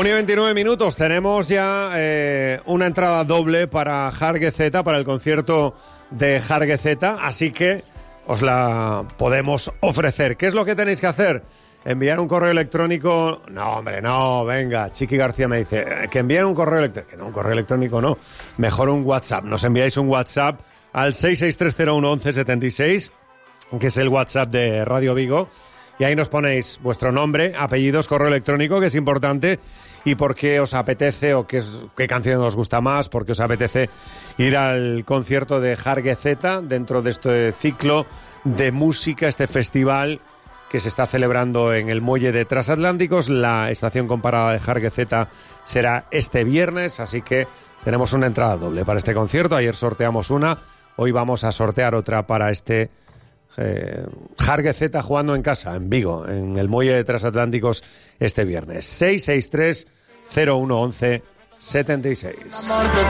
1:29. Tenemos ya una entrada doble para Jarguezeta, para el concierto de Jarguezeta, así que os la podemos ofrecer. ¿Qué es lo que tenéis que hacer? Enviar un correo electrónico. No, hombre, no, venga. Chiqui García me dice que envíen un correo electrónico. No, un correo electrónico no. Mejor un WhatsApp. Nos enviáis un WhatsApp al 663011176, que es el WhatsApp de Radio Vigo. Y ahí nos ponéis vuestro nombre, apellidos, correo electrónico, que es importante, y por qué os apetece o qué canción os gusta más, por qué os apetece ir al concierto de Jarguezeta dentro de este ciclo de música, este festival que se está celebrando en el muelle de Transatlánticos. La estación comparada de Jarguezeta será este viernes, así que tenemos una entrada doble para este concierto. Ayer sorteamos una, hoy vamos a sortear otra para este Jarguezeta jugando en casa, en Vigo, en el muelle de Transatlánticos este viernes. 663-0111-76.